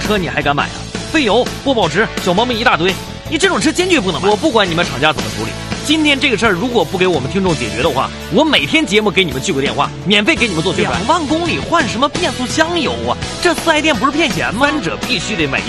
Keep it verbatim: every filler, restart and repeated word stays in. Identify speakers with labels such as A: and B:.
A: 车你还敢买啊？费油、不保值，小毛病一大堆，你这种车坚决不能买。我不管你们厂家怎么处理，今天这个事儿如果不给我们听众解决的话，我每天节目给你们寄个电话，免费给你们做宣传。两万公里换什么变速箱油啊？这四 S 店不是骗钱吗？三者必须得买。